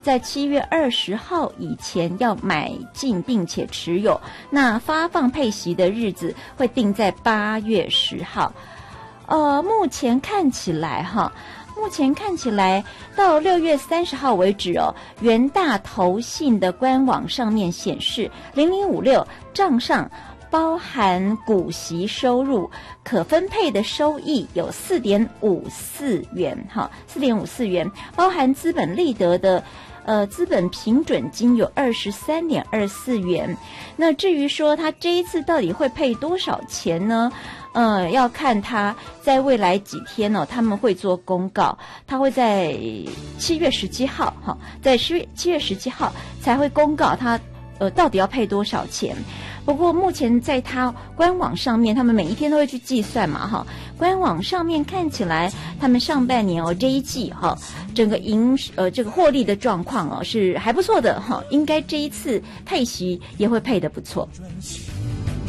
在7月20号以前要买进并且持有，那发放配息的日子会定在8月10号。目前看起来到6月30号为止哦，元大投信的官网上面显示0056账上包含股息收入可分配的收益有4.54元，4.54元，包含资本利得的资本平准金有23.24元。那至于说他这一次到底会配多少钱呢？要看他在未来几天哦，他们会做公告，他会在7月17号在7月17号才会公告他到底要配多少钱。不过目前在他官网上面，他们每一天都会去计算嘛官网上面看起来他们上半年这一季整个这个获利的状况是还不错的应该这一次配息也会配得不错。